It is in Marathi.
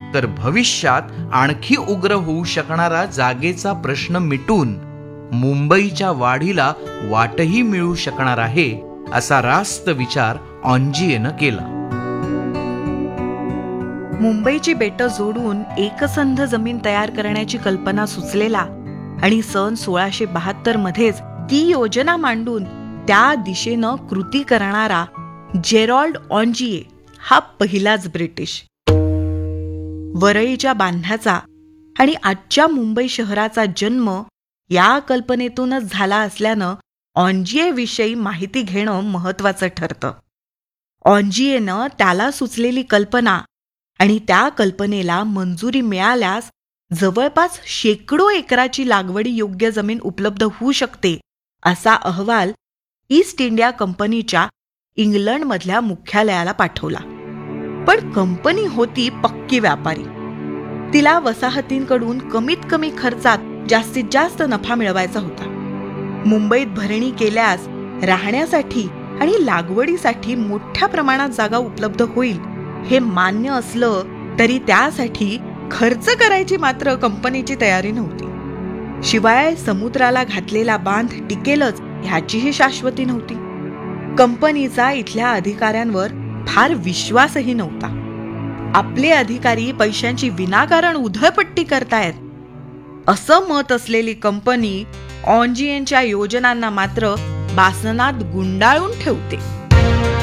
तर भविष्यात आणखी उग्र होऊ शकणारा जागेचा प्रश्न मिटून मुंबईच्या वाढीला वाटही मिळू शकणार आहे, असा रास्त विचार ऑन्जिएनं केला. मुंबईची बेटं जोडून एकसंध जमीन तयार करण्याची कल्पना सुचलेला आणि सन 1672 मध्येच ती योजना मांडून त्या दिशेनं कृती करणारा जेरॉल्ड ऑन्जिए हा पहिलाच ब्रिटिश. वरळीच्या बांधाचा आणि आजच्या मुंबई शहराचा जन्म या कल्पनेतूनच झाला असल्यानं ऑन्जिएविषयी माहिती घेणं महत्वाचं ठरतं. ऑन्जिएनं त्याला सुचलेली कल्पना आणि त्या कल्पनेला मंजुरी मिळाल्यास जवळपास शेकडो एकराची लागवडी योग्य जमीन उपलब्ध होऊ शकते, असा अहवाल ईस्ट इंडिया कंपनीच्या इंग्लंडमधल्या मुख्यालयाला पाठवला. पण कंपनी होती पक्की व्यापारी. तिला वसाहतींकडून कमीत कमी खर्चात जास्तीत जास्त नफा मिळवायचा होता. मुंबईत भरणी केल्यास राहण्यासाठी आणि लागवडीसाठी मोठ्या प्रमाणात जागा उपलब्ध होईल हे मान्य असलं तरी त्यासाठी खर्च करायची मात्र कंपनीची तयारी नव्हती. शिवाय समुद्राला घातलेला बांध टिकेलच ह्याचीही शाश्वती नव्हती. कंपनीचा इथल्या अधिकाऱ्यांवर फार विश्वासही नव्हता. आपले अधिकारी पैशांची विनाकारण उधळपट्टी करतायत असं मत असलेली कंपनी ऑन्जिएनच्या योजनांना मात्र बासनात गुंडाळून ठेवते.